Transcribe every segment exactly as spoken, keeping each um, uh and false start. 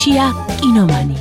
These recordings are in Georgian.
ჩია კინომანი.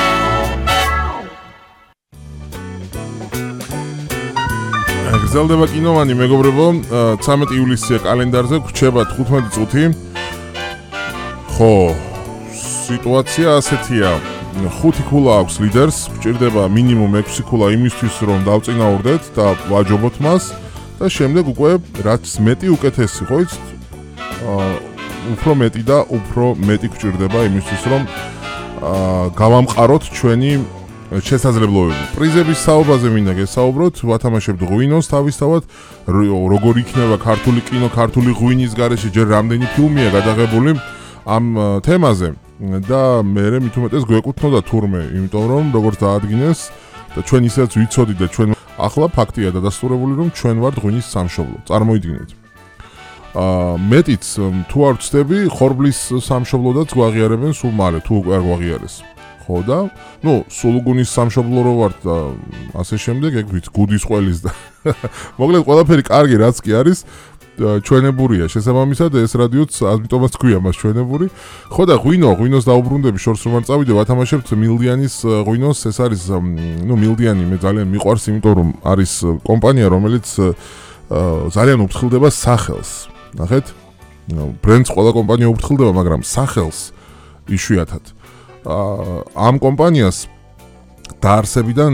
გრძელდება კინომანი, მეგობრებო, ცამეტი ივლისია კალენდარზე, გვჩება თხუთმეტი წუთი. ხო, სიტუაცია ასეთია. ხუთი ქულა აქვს ლიდერს, გვჭირდება მინიმუმ ექვსი ქულა იმისთვის, რომ დავწინაურდეთ და ვაჯობოთ მას და შემდეგ უკვე რაც მეტი უკეთესი, ხო იცით? აა უფრო მეტი და უფრო მეტი გვჭირდება იმისთვის, რომ აა გავამყაროთ ჩვენი შესაძლებლობები. პრიზების საუბაზე მინდა გესაუბროთ, ვათამაშებთ ღვინოს თავისთავად, როგორ იქნება ქართული კინო, ქართული ღვინის გარეშე, ჯერ რამდენი ფილმია გადაღებული ამ თემაზე და მე მით უმეტეს გვეკუთვნოდა თურმე, იმიტომ რომ როგორც დაადგინეს და ჩვენ ისედაც ვიცოდით და ჩვენ ახლა ფაქტია დადასტურებული, რომ ჩვენ ვართ ღვინის სამშობლო. წარმოიდგინეთ. აა მეტიც თუ არ ვწდები, ხორბლის სამშობლოდაც გვაღიარებენ სულ მალე, თუ არ გვაღიარეს. ხო და, ნუ, სულუგუნის სამშობლო რო ვართ და ასე შემდეგ, ეგ ვიცი, გუდის ყველის და მოკლედ ყველაფერი კარგი რაც კი არის, ჩვენებურია შესაბამისად ეს რადიოც ამიტომაც ქვია მას ჩვენებური. ხო და ღვინო, ღვინოს დაუბრუნდები შორს რომ არ წავიდე, ვათამაშებთ მილდიანის ღვინოს, ეს არის, ნუ მილდიანი მე ძალიან მიყვარს, იმიტომ რომ არის კომპანია, რომელიც ძალიან უფრთხილდება სახელს. ნახეთ? ბრენდს ყველა კომპანია უფრთხილდება, მაგრამ სახელს იშვიათად. ამ კომპანიას დაარსებიდან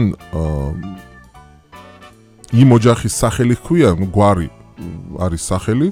იმ ოჯახის სახელი ჰქვია, ნუ გვარი არის სახელი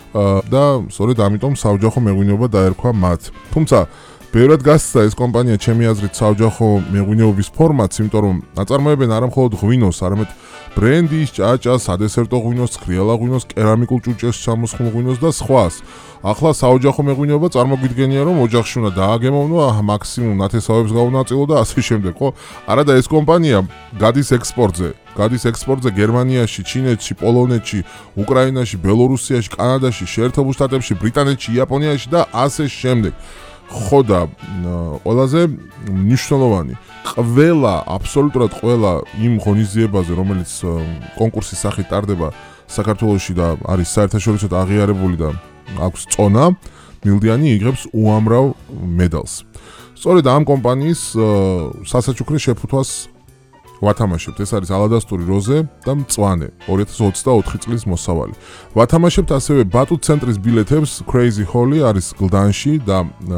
და სწორედ ამიტომ საოჯახო მეღვინეობა დაერქვა მათ. თუმცა ბევრად გასცდა ეს კომპანია ჩემი აზრით საოჯახო მეღვინეობის ფორმატს, იმიტომ რომ აწარმოებენ არა მხოლოდ ღვინოს, არამედ ბრენდის, ჭაჭას, სადესერტო ღვინოს, ცქრიალა ღვინოს, კერამიკულ ჭურჭელს ჩამოსხმულ ღვინოს და სხვას. ახლა საოჯახო მეღვინეობა წარმოგვიდგენია, რომ ოჯახში უნდა დააგემოვნო, მაქსიმუმ ნათესავებს გაუნაწილო და ასე შემდეგ, ხო? არადა ეს კომპანია გადის ექსპორტზე. გადის ექსპორტზე გერმანიაში, ჩინეთში, პოლონეთში, უკრაინაში, ბელორუსიაში, კანადაში, შეერთებულ შტატებში, ბრიტანეთში, იაპონიაში და ასე შემდეგ. ხო და ყველაზე მნიშვნელოვანი, ყველა, აბსოლუტურად ყველა იმ ღონისძიებაზე, რომელიც კონკურსის სახით ტარდება საქართველოში და არის საერთაშორისოდ აღიარებული და აქვს წონა, მილდიანი იღებს უამრავ მედალს. სწორედ ამ კომპანიის სასაჩუქრე შეფუთვას ვათამაშებთ. ეს არის ალადასტური როზე და მწვანე, ორი ათას ოცდაოთხი წლის მოსავალი. ვათამაშებთ ასევე ბატუტ ცენტრის ბილეთებს, Crazy Holly არის გლდანში და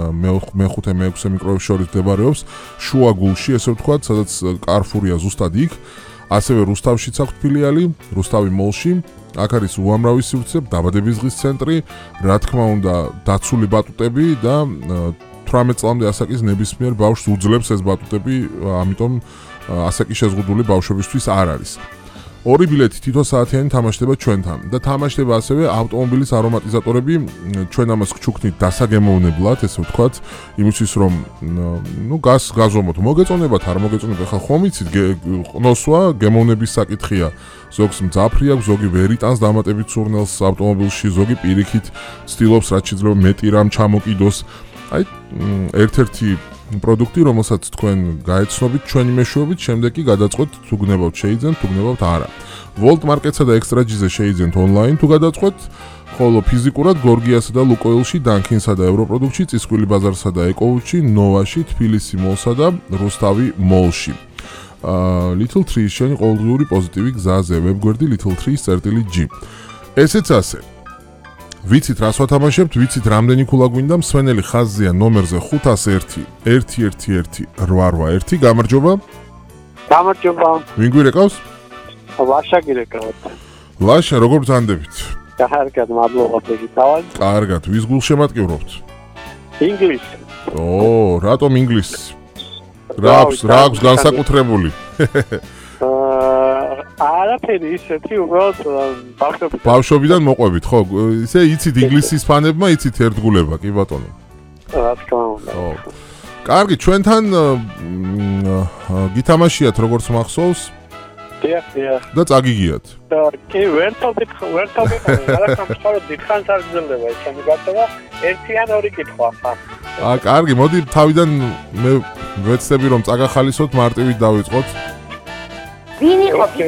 მეხუთე მეექვსე მიკროების შორის მდებარეობს, შუა გულში, ესე ვთქვათ, სადაც Carrefour-ია ზუსტად იქ. ასევე რუსთავშიც აქვს ფილიალი, რუსთავი მოლში. აქ არის უამრავი სივრცე, დაბადების დღის ცენტრი, რა თქმა უნდა, დაცული ბატუტები და თვრამეტ წლამდე ასაკის ნებისმიერ ბავშვს უძლებს ეს ბატუტები, ამიტომ ასაკი შეზღუდული ბავშვებისთვის არ არის. ორი ბილეთი თითო საათიანი თამაშდება ჩვენთან და თამაშდება ასევე ავტომობილის არომატიზატორები, ჩვენ ამას გჩუქნით დასაგემოვნებლად, ესე ვთქვათ, იმისთვის რომ ნუ გას გაზომოთ, მოგეწონებათ, არ მოგეწონებათ, ხა ხომ იცით, ყნოსვა გემოვნების საკითხია. ზოგს მძაფრი აქვს, ზოგი ვერ იტანს დამატებით სურნელს ავტომობილში, ზოგი პირიქით ცდილობს რაც შეიძლება მეტი რამ ჩამოკიდოს. აი, ერთ-ერთი პროდუქტი, რომელსაც თქვენ გაეცნობით ჩვენი მეშვეობით, შემდეგ კი გადაწყვეტთ თუ გნებავთ შეიძენთ, თუ გნებავთ არა. Volt Market-სა და Extra-G-ზე შეიძენთ ონლაინ თუ გადაწყვეტთ, ხოლო ფიზიკურად გორგიასა და ლუკოილში, Dunkin-სა და ევროპროდუქტში, წისქვილი ბაზარსა და ეკოუჩში, ნოვაში, თბილისი მოლსა და რუსთავი მოლში. Little Tree-ის შენი ყოველდღიური პოზიტივი გზაზე, ვებგვერდი Little Tree-ის წერტილი G. ესეც ასე. ვიცით რას ვათამაშებთ, ვიცით რამდენი ქულა გვინდა, მსვენელი ხაზზეა ნომერზე ხუთ ათას ერთი, ერთი ერთი ერთი, რვა რვა ერთი, გამარჯობა. გამარჯობა. ვინ გვირეკავს? ლაშა გირეკავთ. ლაშა, როგორ ბრძანდებით? კარგად, მადლობა გიგითავად. კარგად, ვის გულს შემატკივრობთ? ინგლისი. ო, რატომ ინგლისი? რა აქვს, რა აქვს განსაკუთრებული? არაფერი ისეთი, უბრალოდ ბავშვობიდან. ბავშვობიდან მოყვებით, ხო? ისე იცით ინგლისის ფანებმა, იცით ერთგულება, კი ბატონო. რა თქმა უნდა. ო. კარგი, ჩვენთან გითამაშიათ როგორც მახსოვს? დიახ, დიახ. და წაგიგიათ. კი, ვერთობით, ვერთობით, რაღაცა მხოლოდ დიდხანს არ გრძელდება ეს ჩემი გაწევა, ერთი ან ორი კითხვა ხა. აა, კარგი, მოდი თავიდან მე ვეცდები რომ წაგახალისოთ, მარტივით დავიწყოთ. ვინ იყო